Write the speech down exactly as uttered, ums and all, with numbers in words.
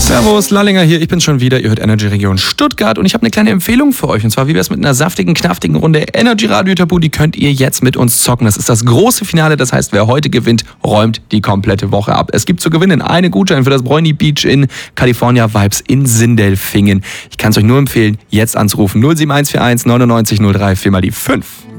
Servus, Lallinger hier, ich bin schon wieder, ihr hört Energy Region Stuttgart und ich habe eine kleine Empfehlung für euch und zwar, wie wär's mit einer saftigen, knaftigen Runde Energy Radio Tabu, die könnt ihr jetzt mit uns zocken. Das ist das große Finale, das heißt, wer heute gewinnt, räumt die komplette Woche ab. Es gibt zu gewinnen einen Gutschein für das Bräuni Beach in California Vibes in Sindelfingen. Ich kann es euch nur empfehlen, jetzt anzurufen null sieben eins vier eins neunundneunzig null drei vier mal die fünf.